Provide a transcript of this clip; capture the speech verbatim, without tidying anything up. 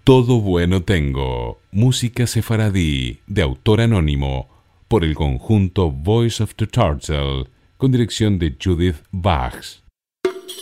Todo bueno tengo. Música sefaradí de autor anónimo por el conjunto Voice of the Turtle con dirección de Judith Bachs.